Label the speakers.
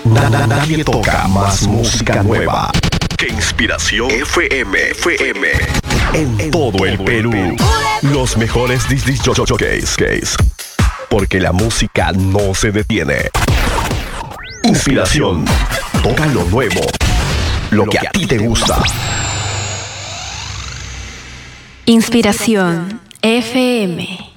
Speaker 1: Nadie toca más música nueva que Inspiración FM. En todo el Perú. Los mejores disc jockeys. Porque la música no se detiene. Inspiración. Toca lo nuevo. Lo que a ti te gusta.
Speaker 2: Inspiración FM.